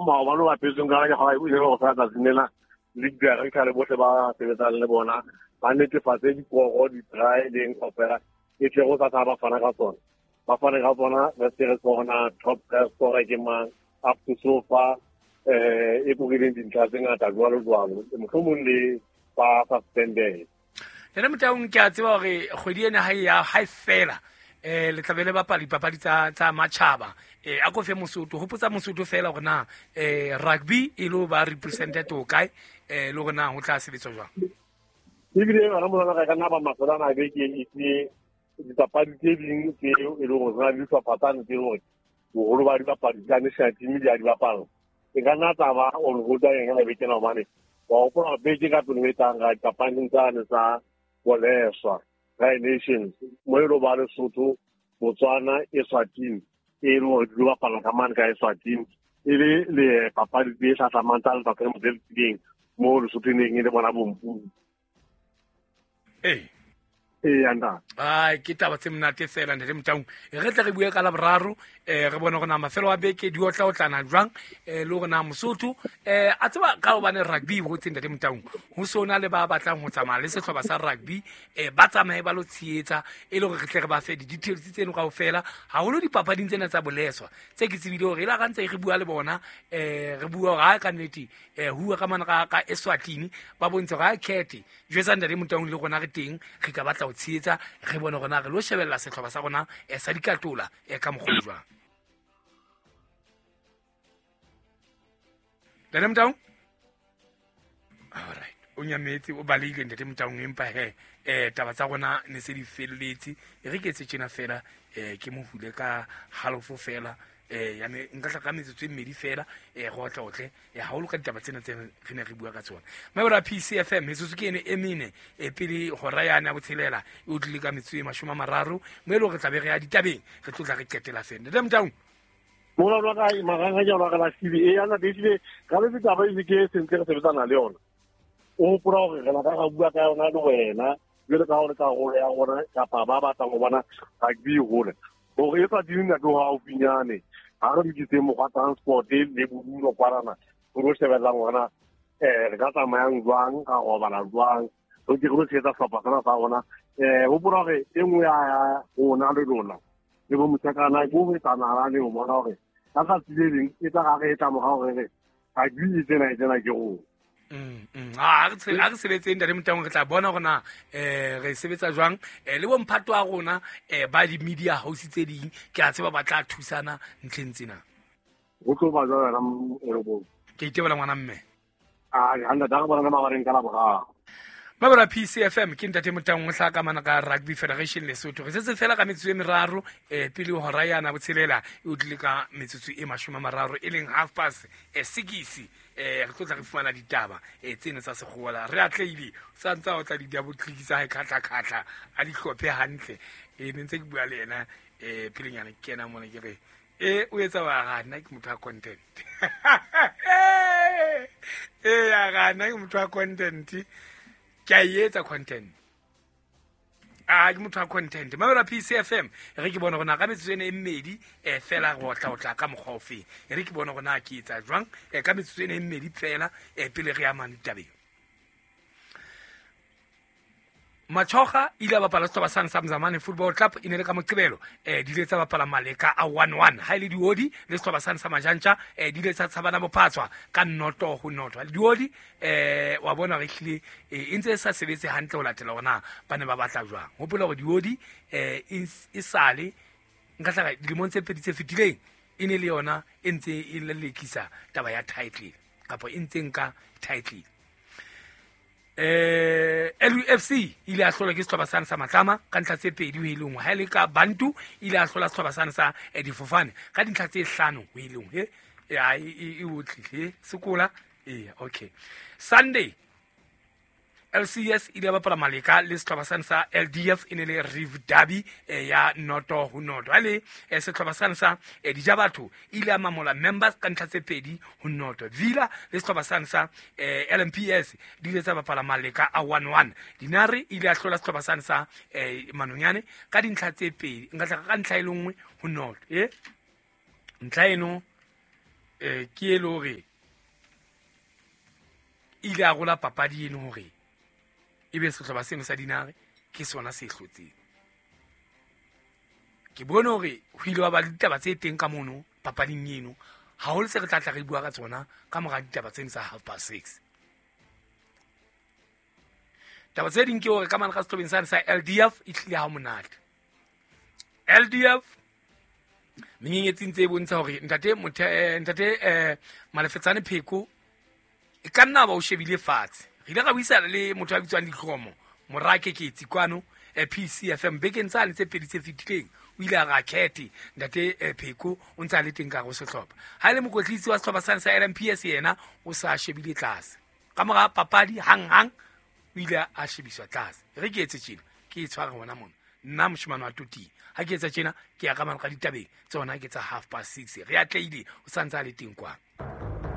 maobane ba petseng ka ga ile go sa ka tsinela le director le botle ba sebetsang le bona ba netefatse diporo di-dry opera e tle go sa ba fana ka tsona ba fana ka tsona re se re tsona top scorer ke mang up to so far e bogileng dintlha tse ngata jwalo mohlomong le ba suspended ena Motaung ke a tseba gore kgwedi ena ha fela le tlabele papadi tsa matšhaba a go fe Mosotho hopotsa Mosotho fela gore na rugby e lo ba represented to kae le gore na ho tla sebetsa jwang ebile ba mo ka nna ba masolana be ke itse dipapadi tse ding ke e le go ra di papatane ke gore go ba di papadi tsa national team di a di bapala e ka nna taba on go da yena be ke na mane wa go bona be ke ka tlo tanga dipapadi tsa ne sa boleswa Nations mo lo ba le Lesotho Botswana Eswatini e lo di bapala ka man ka Eswatini le papadi di sa tsamantala ba ke mo del ding mo Lesotho ne ngile bona bompu anda ke taba tse mnate fela nte Motaung re tle re bue ka la boraro re bona gona mafelo a beke di otla o tlana jwang le gona Mosotho a tseba ka o bane rugby go tse nte Motaung ho sona le ba batlang ho tsamaya le setlhopha sa rugby ba tsamaye ba lo tsietsa e le gore re tle re ba fe di details tseno ka ofela ha holo dipapading tsena tsa boleswa tse ke tsebile gore ila gantse re bua le bona re bua ga ka nnete hua ka mana ka Eswatini ba bontse ga khete jwetsa nte Motaung le gona re teng re ka batla o tsietsa re bone gona re lo shebella setlhopha sa gona sa dikatola ka mogolo jwang Dane Motaung alright o nyametse o balile nte Motaung empa taba tsa gona ne se di felletse re ke tsena fela ke mo hule ka halofo fela ya ne nka tla ka metsotso e mmedi fela go tlotle ha o lo ka ditaba tsena tse re ne re bua ka tsona mabora PCFM metsotso ke ene emine pele go rayana botshelela o tlile ka metsotso e 30 mo e lo re tlabe re ya ditabeng re tlotla re ketela fela nte Motaung mola lwa ka maganga ja lwa ka la TV e yana dile ka le ditaba e ke sentle re sebetsana le yona o pura gore re la ka bua ka yona le wena le ka gore ka go ya gona ka ba batla go bona rugby hole o re tsa dina go ha o pinyane ha re di tse mo ga transport le budulo kwarana go sebetsa ngwana re ka tsamayang jwang ka go bala jwang o ke go tsetsa tlhopha sana sa gona o pura gore e nngwe ya go na le lona le bo motsakana go be tsana le mo bona gore ka ka tsileng e tla ga re tla mo ga gore ga di tsena ke go a re sebetseng nte Motaung re tla bona gona re sebetsa jwang le bo mphato a rona ba di media house tse ding ke a tseba ba tla thusana ntleng tsena go tlo ba jana re bo ke itebela ngwana mme anda da bona ma bareng kala ba mabara PCFM ke ntate Motaung o tlha ka mana ka Rugby Federation Lesotho re se fela ka metsotso e meraro pele ho rayana botshelela e o tlile ka metsotso e 30 e leng 6:30 re tlo tla re fumana ditaba tseno tsa segola re atleile sa ntse o tla di double clicks ha khatla a di hlophe hantle ne ntse ke bua le ena pelenyana ke kena mona ke re o etsa ba ga nna ke motho wa content ya ga nna ke motho wa content ke a etsa content ke motho wa content mabera PCFM re ke bona gona ka metsotso ene e mmedi fela go tla ka mokgwa o feng re ke bona gona ke etsa jwang ka metsotso ene e mmedi fela pele re ya manitabeng Machoga ile a bapala setlhopha sa Mzamani Football Club ine le ka Moqebelo di ile tsa bapala Maleka a 1-1 ha ile diodi le setlhopha sa Majantja di ile tsa tshabana bophatswa ka noto ho noto diodi wa bona re hlile intse sa sebetse hantle ho latela gona bane ba batla jwang hopola go diodi e sale nka tla dilemong tse pedi tse fetileng ine le yona entse e le lekisa taba ya title kapo entse nka title LUFC ile a hlola ke setlhopha sa Matlama ka ntlha tse pedi ho ilengwe ha ile ka Bantu ile a hlola setlhopha sa Difofane ka dintlha tse 5 ho ilengwe e otlile sekola okay Sunday LCS ile bapala Maleka le setlhopha sa LDF ine le River Derby ya noto ho noto ale setlhopha sa Dijabatho ile a mamola members ka ntlha tse pedi ho noto Villa le setlhopha sa LMPS di ile tsa bapala Maleka a 1-1 Dinare ile a hlola setlhopha sa Manonyane ka dintlha tse pedi nka tla ka ntlha e lengwe ho noto ntlha eno ke e le hore ile a gola papadi eno hore ebe sehlopha seno sa dinare ke sona se hlotseng. Ke bone hore ho ile wa ba le ditaba tse teng ka mono papading eno, haholo se re tla re bua ka tsona ka mora ditaba tseno sa 6:30. Taba tse ding ke hore ka mane ka sehlopeng sane sa LDF e tlile ha monate. LDF menyenyetsing tse bontsha hore ntate Malefetsane Pheko e ka nna ba o shebile fatshe. Re ile ra buisana le motho a bitswang Dikgomo Morake ke Tsikwano PCFM bekeng tsane tse pedi tse fetileng. O ile a ra khete ntate Pheko o ntse a le teng ka go sehlopha. Ha ile mokotlisi wa sehlopha sane sa LMPS yena o sa shebile tlase. Ka mora papadi hang o ile a shebiswa tlase. Re ke etse tjena ke itshwara hona mona. Nna moshimane wa Toti ha ke etsa tjena ke ya ka mane ka ditabeng tsona ke tsa 6:30. Re a tleile o santsa le teng kwa.